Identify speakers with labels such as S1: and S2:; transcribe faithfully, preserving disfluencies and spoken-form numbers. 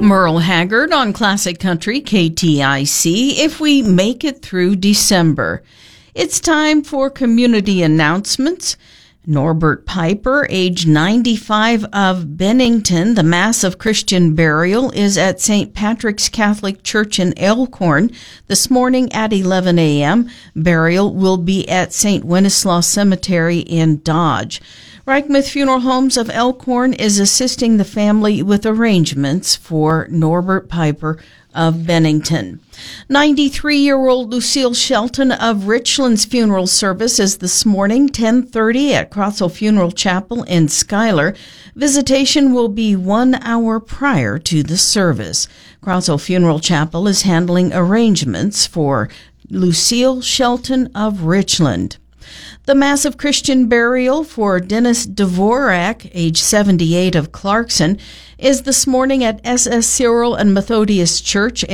S1: Merle Haggard on Classic Country K T I C, if we make it through December. It's time for community announcements. Norbert Piper, age ninety-five, of Bennington, the Mass of Christian burial is at Saint Patrick's Catholic Church in Elkhorn this morning at eleven a.m. Burial will be at Saint Wenceslaus Cemetery in Dodge. Reichmuth Funeral Homes of Elkhorn is assisting the family with arrangements for Norbert Piper of Bennington. ninety-three-year-old Lucille Shelton of Richland's funeral service is this morning, ten thirty, at Crossell Funeral Chapel in Schuyler. Visitation will be one hour prior to the service. Crossell Funeral Chapel is handling arrangements for Lucille Shelton of Richland. The Mass of Christian burial for Dennis Dvorak, age seventy-eight, of Clarkson, is this morning at S S Cyril and Methodius Church